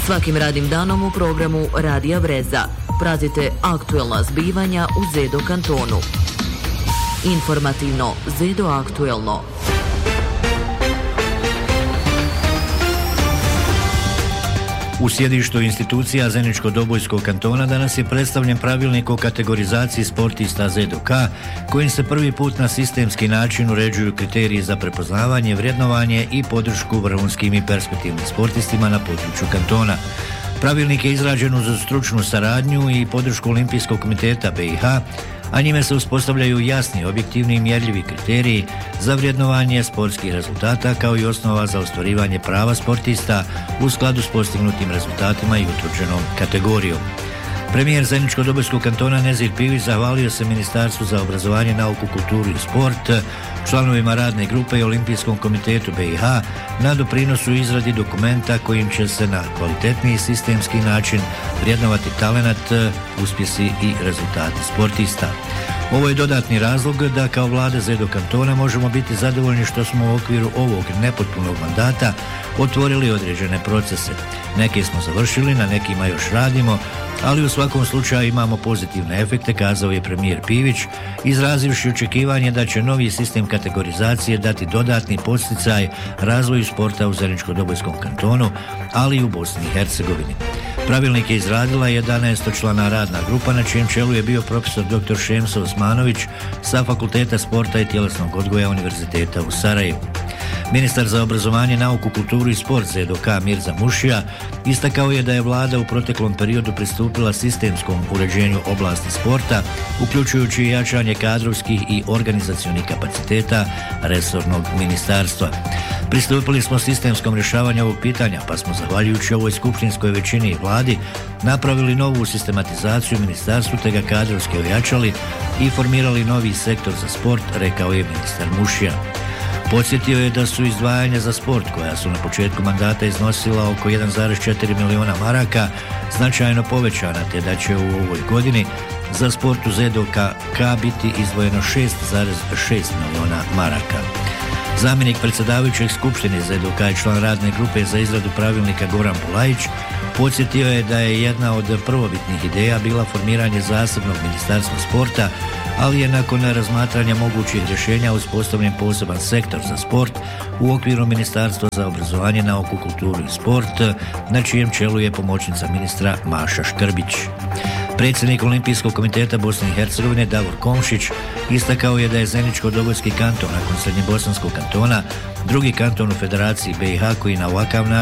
Svakim radnim danom u programu Radija Breza pratite aktuelna zbivanja u Zedo kantonu. Informativno Zedo aktuelno. U sjedištu institucija Zeničko-Dobojskog kantona danas je predstavljen pravilnik o kategorizaciji sportista ZDK, kojim se prvi put na sistemski način uređuju kriteriji za prepoznavanje, vrednovanje i podršku vrhunskim i perspektivnim sportistima na području kantona. Pravilnik je izrađen uz stručnu saradnju i podršku Olimpijskog komiteta BiH, a njime se uspostavljaju jasni, objektivni i mjerljivi kriteriji za vrednovanje sportskih rezultata kao i osnova za ostvarivanje prava sportista u skladu s postignutim rezultatima i utvrđenom kategorijom. Premijer Zeničko-Dobojskog kantona Nezir Pivić zahvalio se Ministarstvu za obrazovanje, nauku, kulturu i sport, članovima radne grupe i Olimpijskom komitetu BiH na doprinosu izradi dokumenta kojim će se na kvalitetniji sistemski način vrednovati talenat, uspjesi i rezultati sportista. Ovo je dodatni razlog da kao vlada Zedo kantona možemo biti zadovoljni što smo u okviru ovog nepotpunog mandata otvorili određene procese. Neke smo završili, na nekima još radimo, ali u svakom slučaju imamo pozitivne efekte, kazao je premijer Pivić, izrazivši očekivanje da će novi sistem kategorizacije dati dodatni podsticaj razvoju sporta u Zeničko-Dobojskom kantonu, ali i u Bosni i Hercegovini. Pravilnik je izradila 11-člana radna grupa na čijem čelu je bio profesor dr. Šemso Osmanović sa Fakulteta sporta i tjelesnog odgoja Univerziteta u Sarajevu. Ministar za obrazovanje, nauku, kulturu i sport ZDK Mirza Mušija istakao je da je vlada u proteklom periodu pristupila sistemskom uređenju oblasti sporta, uključujući i jačanje kadrovskih i organizacionih kapaciteta resornog ministarstva. Pristupili smo sistemskom rješavanju ovog pitanja, pa smo zahvaljujući ovoj skupštinskoj većini i vladi napravili novu sistematizaciju ministarstvu te ga kadrovski ojačali i formirali novi sektor za sport, rekao je ministar Mušija. Podsjetio je da su izdvajanja za sport, koja su na početku mandata iznosila oko 1,4 miliona maraka, značajno povećana, te da će u ovoj godini za sport u ZDK biti izdvojeno 6,6 miliona maraka. Zamjenik predsjedavajućeg skupštine ZDK i član radne grupe za izradu pravilnika Goran Bulajić podsjetio je da je jedna od prvobitnih ideja bila formiranje zasebnog ministarstva sporta, ali je nakon razmatranja mogućih rješenja uspostavljen poseban sektor za sport u okviru Ministarstva za obrazovanje, nauku, kulturu i sport, na čijem čelu je pomoćnica ministra Maša Škrbić. Predsjednik Olimpijskog komiteta Bosne i Hercegovine Davor Komšić istakao je da je Zeničko-Dobojski kanton nakon Srednjebosanskog kantona drugi kanton u Federaciji BiH koji na ovakav način